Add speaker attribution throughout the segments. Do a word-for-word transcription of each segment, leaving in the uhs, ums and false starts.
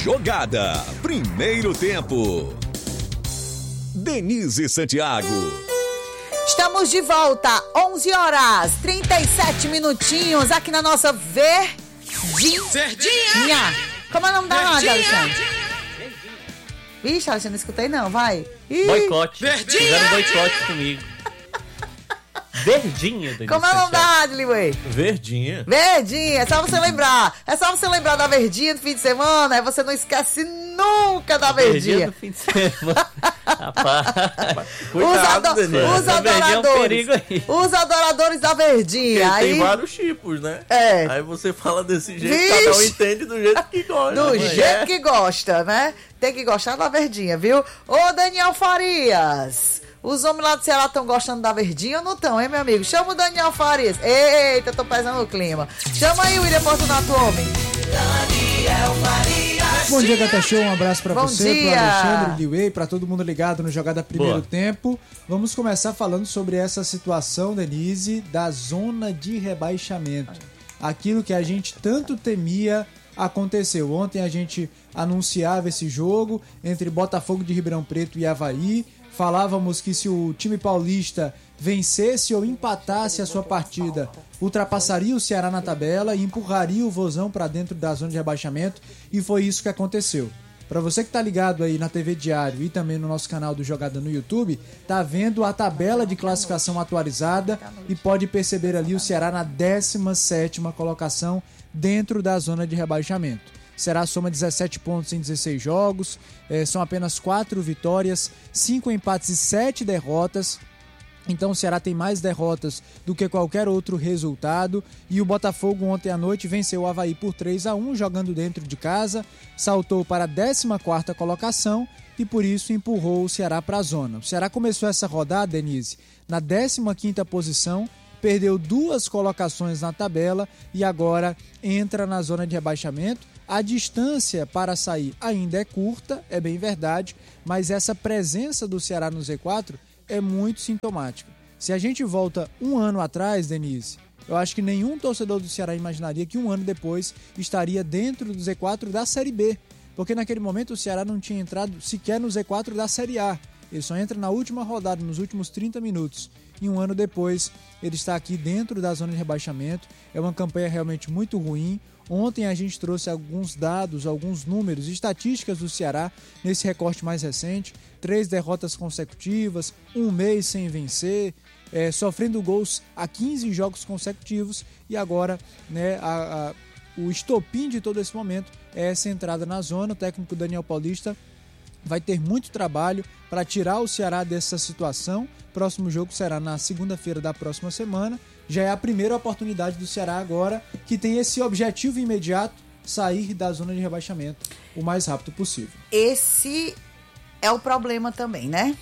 Speaker 1: Jogada, primeiro tempo. Denise Santiago.
Speaker 2: Estamos de volta, onze horas, trinta e sete minutinhos, aqui na nossa Verdinha. Verdinha! Como é o nome da rádio, Alexandre? Vixe, Alexandre, não escutei não, vai. Ih.
Speaker 3: Boicote.
Speaker 2: Verdinha!
Speaker 3: Fizeram boicote comigo. Verdinha, Denise.
Speaker 2: Como é o nome da rádio, Liuê?
Speaker 4: Verdinha.
Speaker 2: Verdinha, é só você lembrar. É só você lembrar da Verdinha do fim de semana, aí você não esquece nunca da Verdinha.
Speaker 3: Verdinha do fim de semana. Rapaz.
Speaker 4: Cuidado,
Speaker 2: os, ado-
Speaker 4: Denise.
Speaker 2: os
Speaker 3: A Verdinha é um
Speaker 2: adoradores.
Speaker 3: perigo aí.
Speaker 2: Os adoradores da Verdinha.
Speaker 4: Porque
Speaker 2: Aí,
Speaker 4: tem vários tipos, né?
Speaker 2: É.
Speaker 4: Aí você fala desse jeito,
Speaker 2: Vixe.
Speaker 4: cada um entende do jeito que gosta.
Speaker 2: do
Speaker 4: né?
Speaker 2: jeito que gosta, né? Tem que gostar da Verdinha, viu? Ô, Daniel Farias. Os homens lá do Ceará estão gostando da Verdinha ou não estão, hein, meu amigo? Chama o Daniel Farias. Eita, tô pesando o clima. Chama aí o William Fortunato Homem. Daniel Farias.
Speaker 5: Bom dia, Gata Show. Um abraço pra
Speaker 2: Bom
Speaker 5: você,
Speaker 2: dia.
Speaker 5: pro Alexandre, Liuei, pra todo mundo ligado no Jogada Primeiro
Speaker 3: Boa.
Speaker 5: Tempo. Vamos começar falando sobre essa situação, Denise, da zona de rebaixamento. Aquilo que a gente tanto temia aconteceu. Ontem a gente anunciava esse jogo entre Botafogo de Ribeirão Preto e Avaí. Falávamos que se o time paulista vencesse ou empatasse a sua partida, ultrapassaria o Ceará na tabela e empurraria o Vozão para dentro da zona de rebaixamento, e foi isso que aconteceu. Para você que tá ligado aí na T V Diário e também no nosso canal do Jogada no YouTube, tá vendo a tabela de classificação atualizada e pode perceber ali o Ceará na décima sétima colocação dentro da zona de rebaixamento. Será soma dezessete pontos em dezesseis jogos, é, são apenas quatro vitórias, cinco empates e sete derrotas. Então o Ceará tem mais derrotas do que qualquer outro resultado. E o Botafogo ontem à noite venceu o Avaí por três a um, jogando dentro de casa, saltou para a décima quarta colocação e por isso empurrou o Ceará para a zona. O Ceará começou essa rodada, Denise, na décima quinta posição, perdeu duas colocações na tabela e agora entra na zona de rebaixamento. A distância para sair ainda é curta, é bem verdade, mas essa presença do Ceará no Z quatro é muito sintomática. Se a gente volta um ano atrás, Denise, eu acho que nenhum torcedor do Ceará imaginaria que um ano depois estaria dentro do Z quatro da Série B, porque naquele momento o Ceará não tinha entrado sequer no Z quatro da Série A. Ele só entra na última rodada, nos últimos trinta minutos. E um ano depois, ele está aqui dentro da zona de rebaixamento. É uma campanha realmente muito ruim. Ontem a gente trouxe alguns dados, alguns números, estatísticas do Ceará nesse recorte mais recente. Três derrotas consecutivas, um mês sem vencer, é, sofrendo gols a quinze jogos consecutivos. E agora, né, a, a, o estopim de todo esse momento é essa entrada na zona. O técnico Daniel Paulista vai ter muito trabalho para tirar o Ceará dessa situação. Próximo jogo será na segunda-feira da próxima semana. Já é a primeira oportunidade do Ceará agora, que tem esse objetivo imediato, sair da zona de rebaixamento o mais rápido possível.
Speaker 2: Esse é o problema também, né?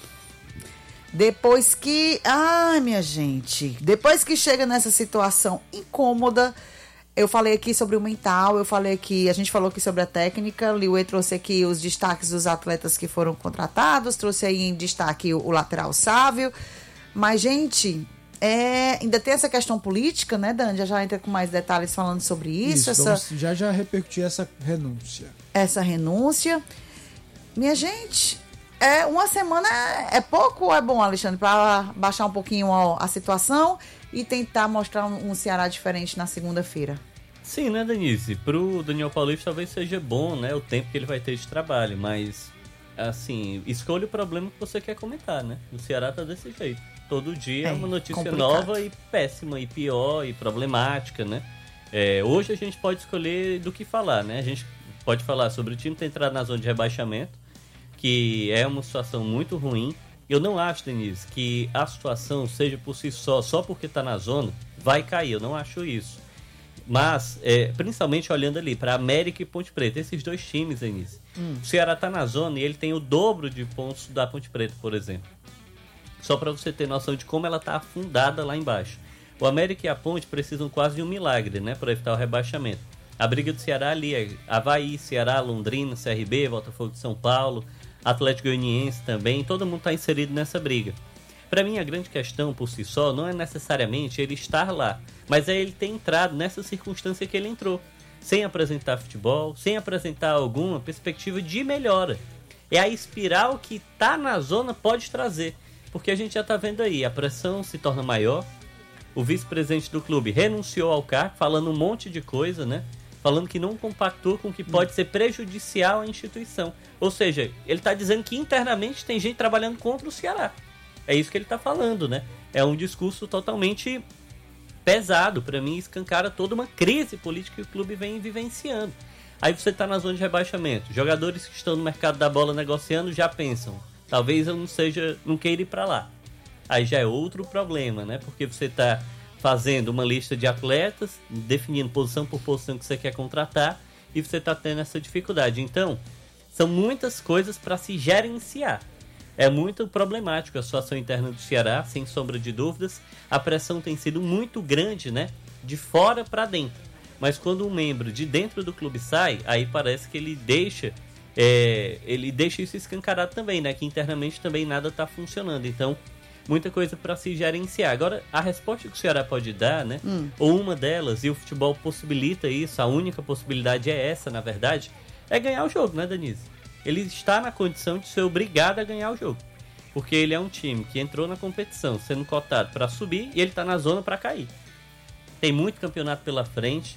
Speaker 2: Depois que... Ai, minha gente. Depois que chega nessa situação incômoda... Eu falei aqui sobre o mental, eu falei aqui, a gente falou aqui sobre a técnica, o Liuê trouxe aqui os destaques dos atletas que foram contratados, trouxe aí em destaque o, o lateral Sávio, mas, gente, é, ainda tem essa questão política, né, Dan? Já já entra com mais detalhes falando sobre isso.
Speaker 5: Isso,
Speaker 2: essa,
Speaker 5: vamos já já repercutir essa renúncia.
Speaker 2: Essa renúncia. Minha gente, é, uma semana é, é pouco ou é bom, Alexandre, para baixar um pouquinho a, a situação e tentar mostrar um, um Ceará diferente na segunda-feira?
Speaker 3: Sim, né, Denise? Pro Daniel Paulista talvez seja bom, né, o tempo que ele vai ter de trabalho, mas, assim, escolha o problema que você quer comentar, né? O Ceará tá desse jeito. Todo dia é, é uma notícia complicado. Nova e péssima, e pior, e problemática, né? É, hoje a gente pode escolher do que falar, né? A gente pode falar sobre o time ter entrado na zona de rebaixamento, que é uma situação muito ruim. Eu não acho, Denise, que a situação seja por si só, só porque tá na zona, vai cair. Eu não acho isso. Mas, é, principalmente olhando ali para América e Ponte Preta, esses dois times, Denise. Hum. O Ceará tá na zona e ele tem o dobro de pontos da Ponte Preta, por exemplo. Só para você ter noção de como ela tá afundada lá embaixo. O América e a Ponte precisam quase de um milagre, né, para evitar o rebaixamento. A briga do Ceará ali é Avaí, Ceará, Londrina, C R B, Botafogo de São Paulo, Atlético Goianiense também, todo mundo está inserido nessa briga. Para mim, a grande questão por si só não é necessariamente ele estar lá, mas é ele ter entrado nessa circunstância que ele entrou. sem apresentar futebol, sem apresentar alguma perspectiva de melhora. É a espiral que tá na zona pode trazer, porque a gente já tá vendo aí, a pressão se torna maior, o vice-presidente do clube renunciou ao cargo, falando um monte de coisa, né? Falando que não compactua com o que pode ser prejudicial à instituição. Ou seja, ele está dizendo que internamente tem gente trabalhando contra o Ceará. É isso que ele está falando, né? É um discurso totalmente pesado. Para mim, escancara toda uma crise política que o clube vem vivenciando. Aí você está na zona de rebaixamento. Jogadores que estão no mercado da bola negociando já pensam, talvez eu não seja, não queira ir para lá. Aí já é outro problema, né? Porque você está fazendo uma lista de atletas, definindo posição por posição que você quer contratar, e você está tendo essa dificuldade. Então, são muitas coisas para se gerenciar. É muito problemático a situação interna do Ceará, sem sombra de dúvidas. A pressão tem sido muito grande, né? De fora para dentro. Mas quando um membro de dentro do clube sai, aí parece que ele deixa, é, ele deixa isso escancarado também, né? Que internamente também nada está funcionando. Então, muita coisa para se gerenciar. Agora, a resposta que o Ceará pode dar, né? Hum. Ou uma delas, e o futebol possibilita isso, a única possibilidade é essa, na verdade, é ganhar o jogo, né, Denise? Ele está na condição de ser obrigado a ganhar o jogo. Porque ele é um time que entrou na competição sendo cotado para subir e ele está na zona para cair. Tem muito campeonato pela frente.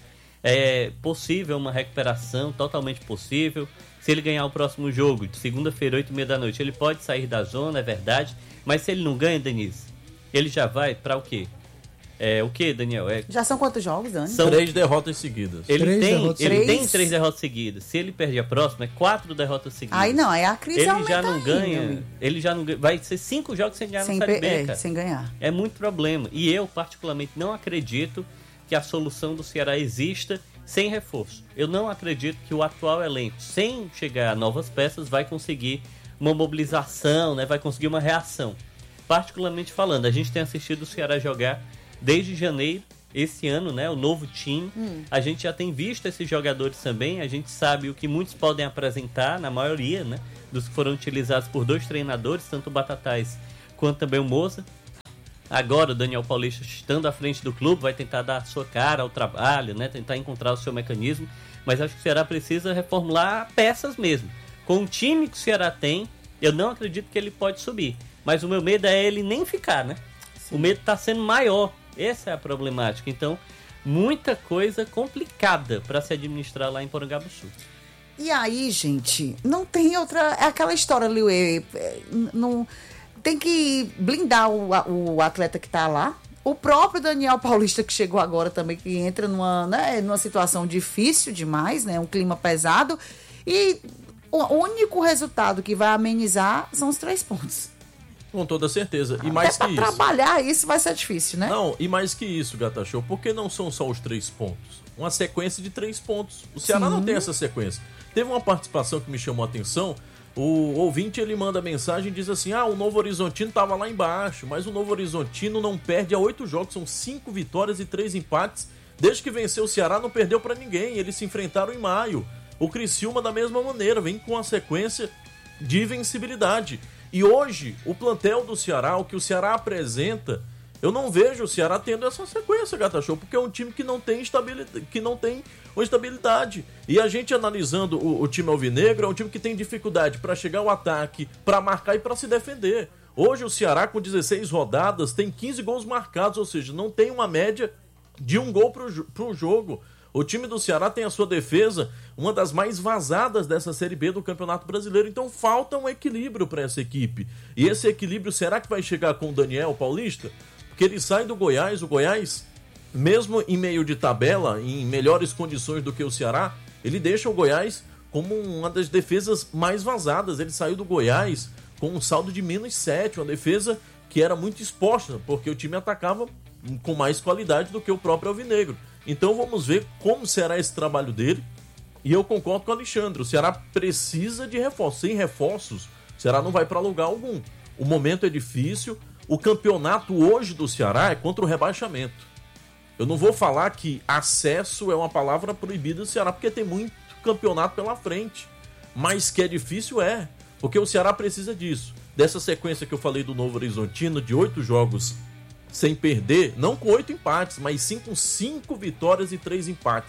Speaker 3: É possível uma recuperação, totalmente possível. Se ele ganhar o próximo jogo, de segunda-feira, oito e meia da noite, ele pode sair da zona, é verdade. Mas se ele não ganha, Denise, ele já vai para o quê? É, o quê, Daniel? É...
Speaker 2: Já são quantos jogos, Dani?
Speaker 4: São três derrotas seguidas.
Speaker 3: Ele,
Speaker 5: três
Speaker 3: tem,
Speaker 5: derrotas.
Speaker 3: ele
Speaker 2: Três?
Speaker 3: tem três derrotas seguidas. Se ele perder a próxima, é quatro derrotas seguidas.
Speaker 2: Aí não, aí a crise
Speaker 3: ele
Speaker 2: aumenta
Speaker 3: já não
Speaker 2: ainda,
Speaker 3: ganha.
Speaker 2: amigo.
Speaker 3: Ele já não ganha. Vai ser cinco jogos sem ganhar
Speaker 2: sem,
Speaker 3: na Série B,
Speaker 2: é,
Speaker 3: cara.
Speaker 2: sem ganhar.
Speaker 3: É muito problema. E eu, particularmente, não acredito que a solução do Ceará exista sem reforço. Eu não acredito que o atual elenco, sem chegar a novas peças, vai conseguir uma mobilização, né? Vai conseguir uma reação. Particularmente falando, a gente tem assistido o Ceará jogar desde janeiro, esse ano, né? O novo time. Hum. A gente já tem visto esses jogadores também. A gente sabe o que muitos podem apresentar, na maioria, né? Dos que foram utilizados por dois treinadores, tanto o Batatais quanto também o Moza. Agora o Daniel Paulista, estando à frente do clube, vai tentar dar a sua cara ao trabalho, né? Tentar encontrar o seu mecanismo. Mas acho que o Ceará precisa reformular peças mesmo. Com o time que o Ceará tem, eu não acredito que ele pode subir. Mas o meu medo é ele nem ficar, né? Sim. O medo está sendo maior. Essa é a problemática. Então, muita coisa complicada para se administrar lá em Porangabuçu.
Speaker 2: E aí, gente, não tem outra... É aquela história, Liuê. Não... Tem que blindar o, o atleta que está lá. O próprio Daniel Paulista, que chegou agora também, que entra numa, né, numa situação difícil demais, né? Um clima pesado. E o único resultado que vai amenizar são os três pontos.
Speaker 4: Com toda certeza. E mais
Speaker 2: Até
Speaker 4: que
Speaker 2: pra
Speaker 4: isso.
Speaker 2: trabalhar isso vai ser difícil, né?
Speaker 4: Não, e mais que isso, Gata Show, porque não são só os três pontos? Uma sequência de três pontos. O Ceará Sim. não tem essa sequência. Teve uma participação que me chamou a atenção. O ouvinte, ele manda mensagem e diz assim: ah, o Novo Horizontino estava lá embaixo, mas o Novo Horizontino não perde há oito jogos, são cinco vitórias e três empates. Desde que venceu o Ceará, não perdeu para ninguém. Eles se enfrentaram em maio. O Criciúma, da mesma maneira, vem com a sequência de invencibilidade. E hoje, o plantel do Ceará, o que o Ceará apresenta, eu não vejo o Ceará tendo essa sequência, Gata Show, porque é um time que não tem estabilidade, que não tem uma estabilidade. E a gente analisando o, o time alvinegro, é um time que tem dificuldade para chegar ao ataque, para marcar e para se defender. Hoje o Ceará, com dezesseis rodadas, tem quinze gols marcados, ou seja, não tem uma média de um gol para o jogo. O time do Ceará tem a sua defesa, uma das mais vazadas dessa Série B do Campeonato Brasileiro. Então falta um equilíbrio para essa equipe. E esse equilíbrio, será que vai chegar com o Daniel Paulista? Porque ele sai do Goiás, o Goiás, mesmo em meio de tabela, em melhores condições do que o Ceará, ele deixa o Goiás como uma das defesas mais vazadas. Ele saiu do Goiás com um saldo de menos sete, uma defesa que era muito exposta, porque o time atacava com mais qualidade do que o próprio alvinegro. Então vamos ver como será esse trabalho dele. E eu concordo com o Alexandre, o Ceará precisa de reforços. Sem reforços, o Ceará não vai para lugar algum. O momento é difícil. O campeonato hoje do Ceará é contra o rebaixamento. Eu não vou falar que acesso é uma palavra proibida do Ceará, porque tem muito campeonato pela frente. Mas que é difícil é, porque o Ceará precisa disso. Dessa sequência que eu falei do Novo Horizontino, de oito jogos sem perder, não com oito empates, mas sim com cinco vitórias e três empates.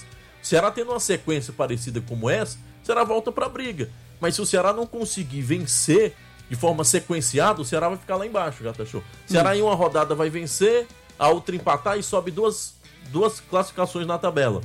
Speaker 4: O Ceará tendo uma sequência parecida como essa, o Ceará volta pra briga. Mas se o Ceará não conseguir vencer de forma sequenciada, o Ceará vai ficar lá embaixo, Gata Show. O Ceará hum. em uma rodada vai vencer, a outra empatar e sobe duas, duas classificações na tabela.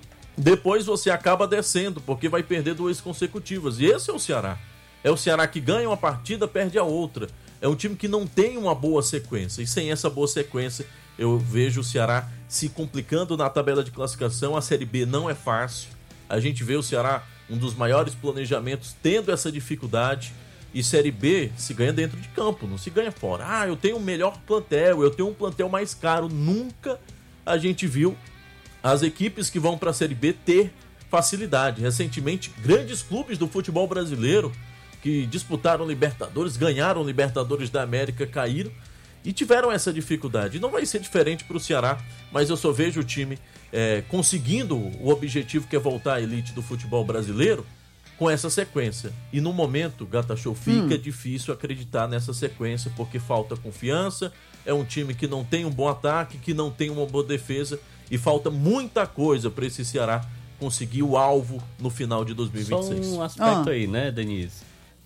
Speaker 4: Depois você acaba descendo, porque vai perder duas consecutivas. E esse é o Ceará. É o Ceará que ganha uma partida, perde a outra. É um time que não tem uma boa sequência. E sem essa boa sequência, eu vejo o Ceará se complicando na tabela de classificação. A Série B não é fácil. A gente vê o Ceará, um dos maiores planejamentos, tendo essa dificuldade. E Série B se ganha dentro de campo, não se ganha fora. Ah, eu tenho o melhor plantel, eu tenho um plantel mais caro. Nunca a gente viu as equipes que vão para a Série B ter facilidade. Recentemente, grandes clubes do futebol brasileiro que disputaram Libertadores, ganharam Libertadores da América, caíram e tiveram essa dificuldade. Não vai ser diferente para o Ceará, mas eu só vejo o time é, conseguindo o objetivo que é voltar à elite do futebol brasileiro com essa sequência. E no momento, Gata Show, fica hum. difícil acreditar nessa sequência, porque falta confiança, é um time que não tem um bom ataque, que não tem uma boa defesa, e falta muita coisa para esse Ceará conseguir o alvo no final de dois mil e vinte e seis.
Speaker 3: Só um aspecto ah. aí, né, Denise?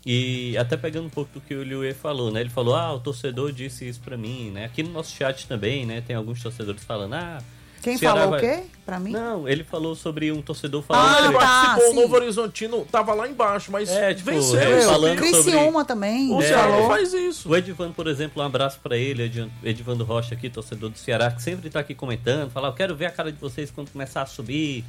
Speaker 3: E até pegando um pouco do que o Liuê falou, né? Ele falou, ah, o torcedor disse isso pra mim, né? Aqui no nosso chat também, né? Tem alguns torcedores falando, ah...
Speaker 2: Quem falou vai... o quê? Pra mim?
Speaker 3: Não, ele falou sobre um torcedor falando...
Speaker 4: Ah, ele
Speaker 3: sobre...
Speaker 4: participou,
Speaker 2: ah,
Speaker 4: o Novo Horizontino tava lá embaixo, mas
Speaker 3: é, tipo,
Speaker 4: venceu.
Speaker 3: É, falando
Speaker 2: Criciúma
Speaker 3: sobre...
Speaker 2: também.
Speaker 4: O
Speaker 3: é,
Speaker 4: Ceará faz isso.
Speaker 3: O Edivando, por exemplo, um abraço pra ele, Edivando Rocha aqui, torcedor do Ceará, que sempre tá aqui comentando, fala, eu quero ver a cara de vocês quando começar a subir.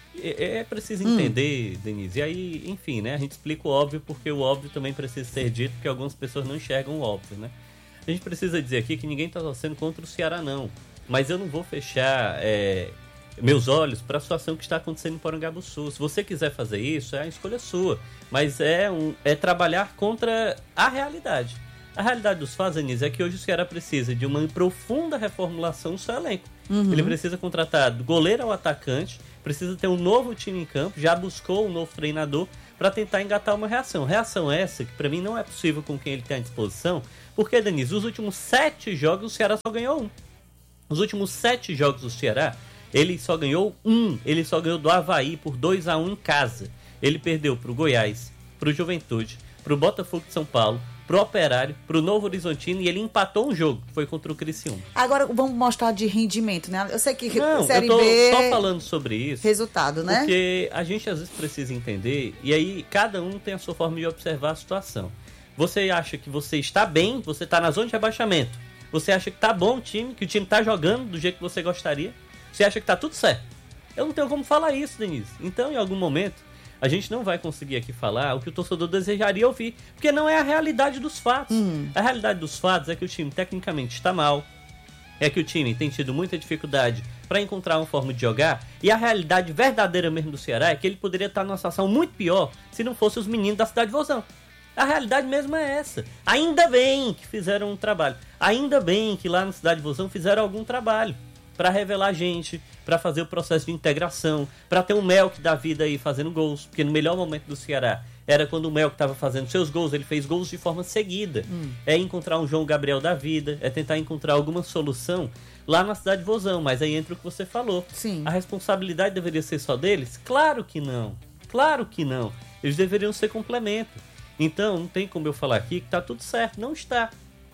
Speaker 3: É, é preciso entender, hum. Denise. E aí, enfim, né? A gente explica o óbvio, porque o óbvio também precisa ser dito, porque algumas pessoas não enxergam o óbvio, né? A gente precisa dizer aqui que ninguém tá torcendo contra o Ceará, não. Mas eu não vou fechar... É... meus olhos para a situação que está acontecendo em Porangabuçu. Se você quiser fazer isso, é a escolha sua. Mas é, um, é trabalhar contra a realidade. A realidade dos fatos, Denise, é que hoje o Ceará precisa de uma profunda reformulação no seu elenco. Uhum. Ele precisa contratar do goleiro ao atacante, precisa ter um novo time em campo, já buscou um novo treinador para tentar engatar uma reação. Reação essa que para mim não é possível com quem ele tem à disposição, porque, Denise, os últimos sete jogos o Ceará só ganhou um. Os últimos sete jogos do Ceará, ele só ganhou um. Ele só ganhou do Avaí por dois a um em casa. Ele perdeu pro Goiás, pro Juventude, pro Botafogo de São Paulo, pro Operário, pro Novo Horizontino, e ele empatou um jogo, que foi contra o Criciúma.
Speaker 2: Agora vamos mostrar de rendimento, né? Eu sei que
Speaker 3: Não,
Speaker 2: Série
Speaker 3: eu tô
Speaker 2: B...
Speaker 3: só falando sobre isso.
Speaker 2: Resultado, né?
Speaker 3: Porque a gente às vezes precisa entender, e aí cada um tem a sua forma de observar a situação. Você acha que você está bem, você está na zona de rebaixamento. Você acha que tá bom o time, que o time tá jogando do jeito que você gostaria. Você acha que tá tudo certo. Eu não tenho como falar isso, Denise. Então, em algum momento, a gente não vai conseguir aqui falar o que o torcedor desejaria ouvir, porque não é a realidade dos fatos. Hum. A realidade dos fatos é que o time tecnicamente está mal, é que o time tem tido muita dificuldade para encontrar uma forma de jogar, e a realidade verdadeira mesmo do Ceará é que ele poderia estar numa situação muito pior se não fossem os meninos da cidade de Vozão. A realidade mesmo é essa. Ainda bem que fizeram um trabalho. Ainda bem que lá na cidade de Vozão fizeram algum trabalho para revelar gente, para fazer o processo de integração, para ter um Melk da vida aí fazendo gols, porque no melhor momento do Ceará era quando o Melk estava fazendo seus gols, ele fez gols de forma seguida. Hum. É encontrar um João Gabriel da vida, é tentar encontrar alguma solução lá na cidade de Vozão, mas aí entra o que você falou.
Speaker 2: Sim.
Speaker 3: A responsabilidade deveria ser só deles? Claro que não, claro que não. Eles deveriam ser complemento. Então, não tem como eu falar aqui que está tudo certo, não está.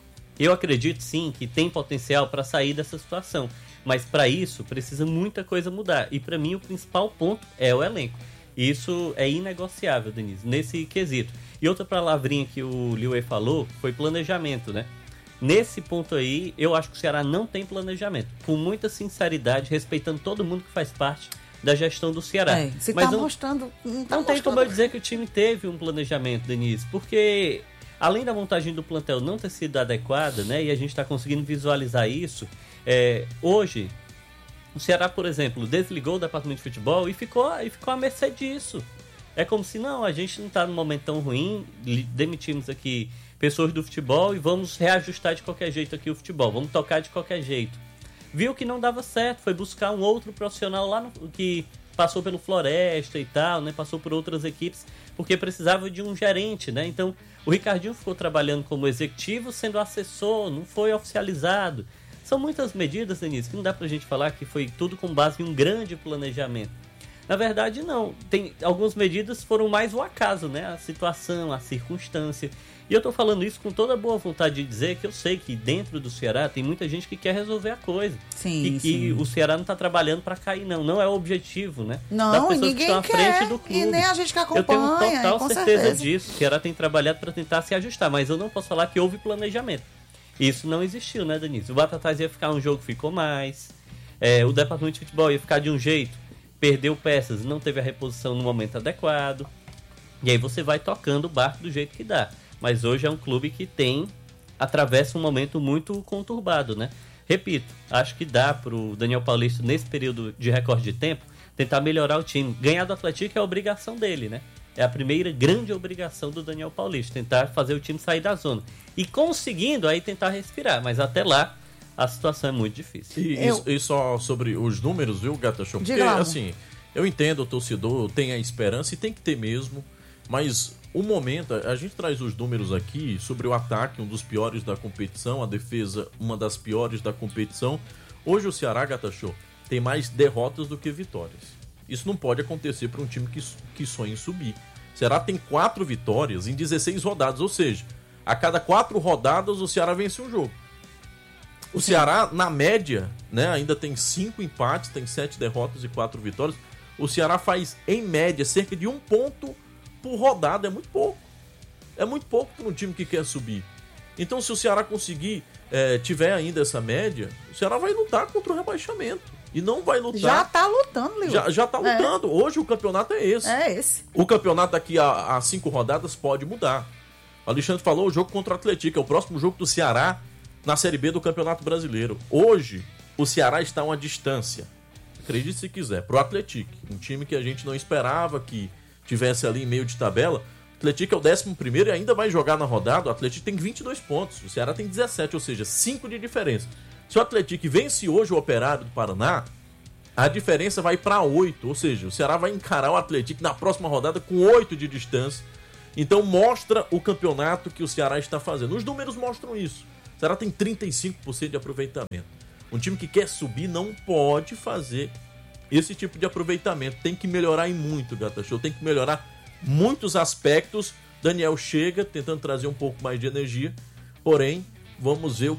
Speaker 3: Eu acredito sim que tem potencial para sair dessa situação. Mas para isso precisa muita coisa mudar. E para mim o principal ponto é o elenco. E isso é inegociável, Denise, nesse quesito. E outra palavrinha que o Liuê falou foi planejamento, né? Nesse ponto aí, eu acho que o Ceará não tem planejamento. Com muita sinceridade, respeitando todo mundo que faz parte da gestão do Ceará.
Speaker 2: É, você
Speaker 3: Mas
Speaker 2: tá
Speaker 3: não,
Speaker 2: mostrando... Não, tá
Speaker 3: não tem
Speaker 2: mostrando...
Speaker 3: como eu dizer que o time teve um planejamento, Denise, porque além da montagem do plantel não ter sido adequada, né, e a gente está conseguindo visualizar isso, é, hoje o Ceará, por exemplo, desligou o departamento de futebol e ficou, e ficou à mercê disso. É como se, não, a gente não está num momento tão ruim, demitimos aqui pessoas do futebol e vamos reajustar de qualquer jeito aqui o futebol, vamos tocar de qualquer jeito. Viu que não dava certo, foi buscar um outro profissional lá no, que passou pelo Floresta e tal, né? Passou por outras equipes, porque precisava de um gerente, né? Então, o Ricardinho ficou trabalhando como executivo, sendo assessor, não foi oficializado. São muitas medidas, Denise, que não dá pra gente falar que foi tudo com base em um grande planejamento. Na verdade, não. Tem, algumas medidas foram mais o acaso, né? A situação, a circunstância. E eu tô falando isso com toda a boa vontade de dizer que eu sei que dentro do Ceará tem muita gente que quer resolver a coisa.
Speaker 2: Sim,
Speaker 3: e que
Speaker 2: sim.
Speaker 3: o Ceará não tá trabalhando para cair, não. Não é o objetivo, né?
Speaker 2: Não,
Speaker 3: das pessoas
Speaker 2: ninguém
Speaker 3: que estão à
Speaker 2: quer,
Speaker 3: frente do clube.
Speaker 2: e nem a gente que acompanha.
Speaker 3: Eu tenho total
Speaker 2: com
Speaker 3: certeza,
Speaker 2: certeza
Speaker 3: disso. O Ceará tem trabalhado para tentar se ajustar, mas eu não posso falar que houve planejamento. Isso não existiu, né, Denise? O Batatais ia ficar um jogo, ficou mais. É, o departamento de futebol ia ficar de um jeito, perdeu peças, não teve a reposição no momento adequado. E aí você vai tocando o barco do jeito que dá. Mas hoje é um clube que tem, atravessa um momento muito conturbado, né? Repito, acho que dá pro Daniel Paulista, nesse período de recorde de tempo, tentar melhorar o time. Ganhar do Atlético é a obrigação dele, né? É a primeira grande obrigação do Daniel Paulista, tentar fazer o time sair da zona. E conseguindo, aí tentar respirar. Mas até lá, a situação é muito difícil.
Speaker 4: E,
Speaker 2: Eu...
Speaker 4: e, e só sobre os números, viu, Gata Show? Porque,
Speaker 2: Diga lá.
Speaker 4: assim, eu entendo o torcedor, tem a esperança e tem que ter mesmo, mas o momento, a gente traz os números aqui sobre o ataque, um dos piores da competição, a defesa, uma das piores da competição. Hoje o Ceará, Gata Show, tem mais derrotas do que vitórias. Isso não pode acontecer para um time que, que sonha em subir. O Ceará tem quatro vitórias em dezesseis rodadas, ou seja, a cada quatro rodadas o Ceará vence um jogo. O Ceará, na média, né, ainda tem cinco empates, tem sete derrotas e quatro vitórias. O Ceará faz, em média, cerca de um ponto por rodada. É muito pouco. É muito pouco para um time que quer subir. Então, se o Ceará conseguir, é, tiver ainda essa média, o Ceará vai lutar contra o rebaixamento. E não vai lutar...
Speaker 2: Já tá lutando, Lil.
Speaker 4: Já, já tá lutando. É. Hoje o campeonato é esse.
Speaker 2: É esse.
Speaker 4: O campeonato daqui a, a cinco rodadas pode mudar. O Alexandre falou o jogo contra o Atlético. É o próximo jogo do Ceará na Série B do Campeonato Brasileiro. Hoje, o Ceará está a uma distância, acredite se quiser, pro Atlético. Um time que a gente não esperava que tivesse ali em meio de tabela. O Atlético é o décimo primeiro e ainda vai jogar na rodada. O Atlético tem vinte e dois pontos. O Ceará tem dezessete, ou seja, cinco de diferença. Se o Atlético vence hoje o Operário do Paraná, a diferença vai para oito. Ou seja, o Ceará vai encarar o Atlético na próxima rodada com oito de distância. Então mostra o campeonato que o Ceará está fazendo. Os números mostram isso. O Ceará tem trinta e cinco por cento de aproveitamento. Um time que quer subir não pode fazer esse tipo de aproveitamento. Tem que melhorar em muito, Gata Show. Tem que melhorar muitos aspectos. Daniel chega tentando trazer um pouco mais de energia. Porém, vamos ver o